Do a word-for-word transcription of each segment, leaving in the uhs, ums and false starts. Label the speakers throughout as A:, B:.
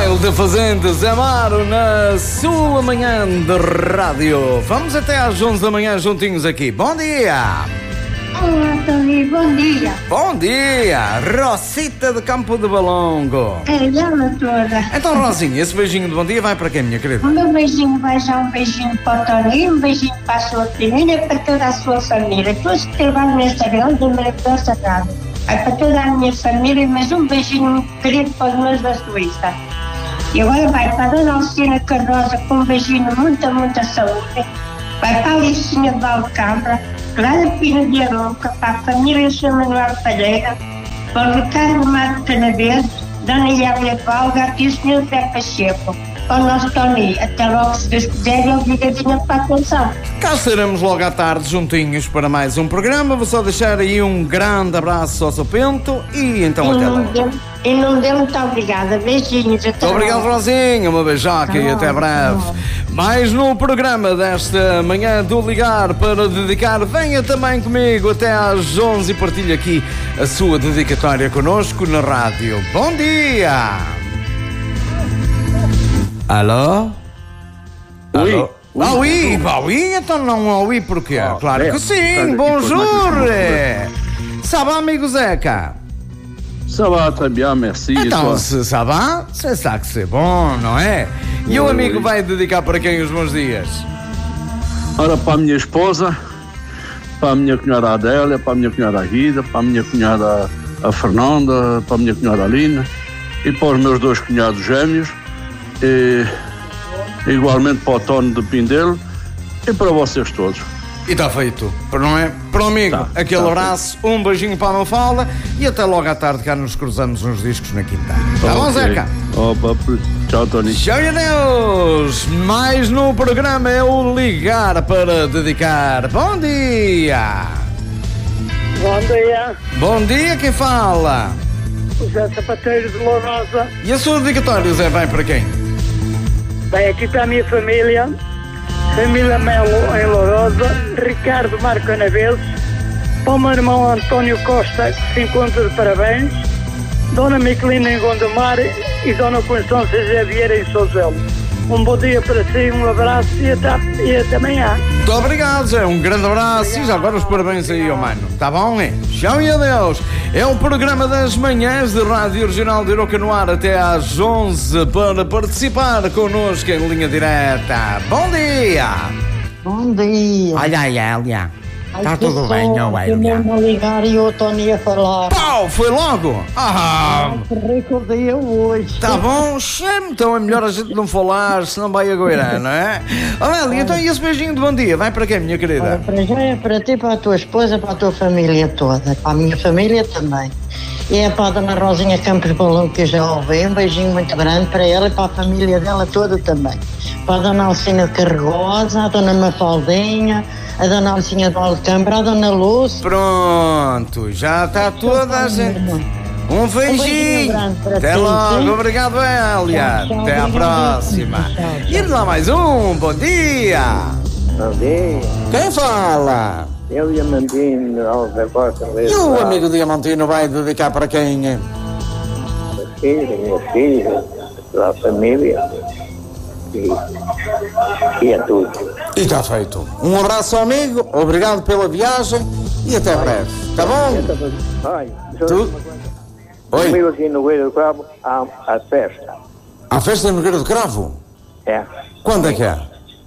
A: Baile de Fazendas, Amaro na sua manhã de rádio. Vamos até às onze da manhã juntinhos aqui. Bom dia!
B: Olá, Tony, bom dia.
A: Bom dia! Rosita de Campo de Balongo.
B: É, ela toda.
A: Então, Rosinha, esse beijinho de bom dia vai para quem, minha querida?
B: O meu beijinho vai já um beijinho para o Tony, um beijinho para a sua filha e para toda a sua família. Todos que trabalham nesta grande e maravilhosa rádio. É para toda a minha família, mas um beijinho muito querido para os meus da Suíça. E agora vai para a Dona Alcina Cardosa com um beijinho, muita, muita saúde. Vai para a Alicinha de Valcambra, Clara Pina de Aroca, para a família São Manuel Palheira, para o Ricardo Mato Canaveses, Dona Iália Valga e o senhor Zé Pacheco. Para o nosso Tony, até logo, se Deus quiser, e obrigadinha para a atenção.
A: Cá estaremos logo à tarde juntinhos para mais um programa. Vou só deixar aí um grande abraço ao seu Pento e então até logo.
B: Em nome dele, muito obrigada. Beijinhos. Até
A: Muito obrigado, Rosinha. Uma beijoca e até breve. Mais no programa desta manhã do Ligar para Dedicar. Venha também comigo até às onze e partilhe aqui a sua dedicatória connosco na rádio. Bom dia! Alô?
C: Oui.
A: Alô? Ah, oui, bah oui, então não oui porquê?
C: Ah,
A: claro
C: é.
A: que sim,
C: Claro,
A: bonjour!
C: que
A: Ça va, amigo Zeca?
C: Ça va, très bien, merci.
A: Então,
C: Et
A: se ça va, c'est ça que c'est bom, não é? E o
C: Oui,
A: amigo
C: oui.
A: vai dedicar para quem os bons dias?
C: toi? Ora, para a minha esposa, para a minha cunhada Adélia, para a minha cunhada Guida, para a minha cunhada a Fernanda, para a minha cunhada Alina e para os meus dois cunhados gêmeos, e igualmente para o Tony de Pindelo e para vocês todos.
A: E está feito, não é? Para o amigo,
C: Tá,
A: aquele
C: tá
A: abraço, um beijinho para a Mafalda e até logo à tarde cá nos cruzamos uns discos na quinta. Tá bom,
C: Ok.
A: Zeca?
C: Opa, tchau, Tony.
A: Tchau e adeus! Mais no programa é o Ligar para Dedicar. Bom dia!
D: Bom dia,
A: Bom dia, quem fala?
D: José Sapateiro de Lourosa.
A: E a sua dedicatória, Zé, vai para quem?
D: Bem, aqui está a minha família, família Melo em Lourosa, Ricardo Marco Canaveses, para o meu irmão António Costa, que se encontra de parabéns, Dona Miquelina em Gondomar e Dona Constância José Vieira em Souzelo. Um bom dia para si, um abraço e até, e até amanhã.
A: Muito obrigado, Zé. Um grande abraço e já agora os parabéns aí, ó mano. Tá bom, é? Tchau e adeus. É o programa das manhãs de Rádio Regional de Iroca no ar até às onze para participar connosco em linha direta. Bom dia!
B: Bom dia.
A: Olha aí, Elia. Está
B: Ai, que
A: tudo bem, não,
B: sorte,
A: Elia?
B: mesmo a ligar e o Tony a falar.
A: Pau, foi logo? Ah,
B: Que recordei hoje.
A: tá bom. Sempre, então é melhor a gente não falar, senão vai agoirar, não é? Olha, Elia, então e esse beijinho de bom dia? Vai para quem, minha
B: Olha,
A: querida?
B: para já é para ti, para a tua esposa, para a tua família toda, para a minha família também. E é para a Dona Rosinha Campos Balão, que eu já ouvi, um beijinho muito grande para ela e para a família dela toda também. Para a Dona Alcina de Carregosa, a Dona Mafaldinha, a Dona Alcinha de Valcambra, a Dona Luz.
A: Pronto, já está toda a gente. Um beijinho.
B: beijinho grande para
A: Até
B: ti,
A: logo.
B: sim?
A: Obrigado, Elia.
B: Tchau, tchau,
A: Até à
B: obrigado.
A: próxima.
B: Tchau, tchau.
A: E lá mais um. Bom dia.
E: Bom dia,
A: Quem fala?
E: eu e a Mandinho, Alves Costa,
A: E o amigo Diamantino vai dedicar para quem?
E: minha filha, minha filha, toda a família e, e a tudo.
A: E está feito. Um abraço, amigo. Obrigado pela viagem e até breve. Tá bom?
E: Olha, só
A: Tu?
E: uma coisa.
A: Oi.
E: Comigo aqui no Beira do Cabo há a festa.
A: A festa no Nogueira do Cravo?
E: É,
A: Quando é que é?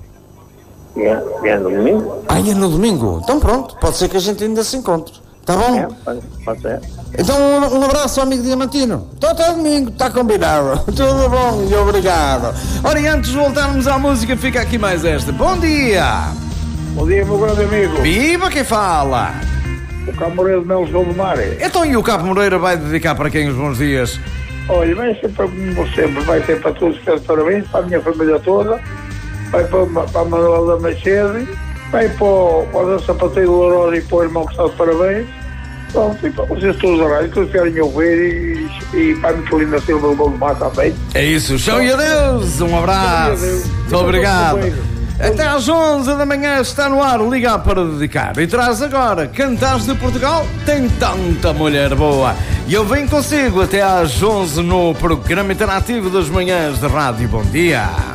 E: é, é no domingo.
A: Ah, é no domingo? Então pronto. Pode ser que a gente ainda se encontre. Tá bom?
E: É, pode, pode ser.
A: Então um, um abraço, amigo Diamantino. Estou até domingo, está combinado. Tudo bom e obrigado. Ora, e antes de voltarmos à música, fica aqui mais esta. Bom dia!
F: Bom dia, meu grande amigo.
A: Viva quem fala!
F: O Camoreiro de Melo do Mar.
A: Então e o Capo Moreira vai dedicar para quem os bons dias?
F: Olha, vai ser para, como sempre, vai ser para todos os parabéns, para a minha família toda, vai para, para a Manuel da Machede, vai para o, para o Sapateiro do Lourosa e para o irmão que está de parabéns. Pronto, e para vocês todos a rádio, que eles querem ouvir e, e para a Miquelina Silva do Gondomar também.
A: É isso, chão e adeus! Um abraço! Muito obrigado! Até às onze da manhã está no ar Ligar para Dedicar. E traz agora Cantares de Portugal. Tem tanta mulher boa. E eu venho consigo até às onze no programa interativo das manhãs de Rádio Bom Dia.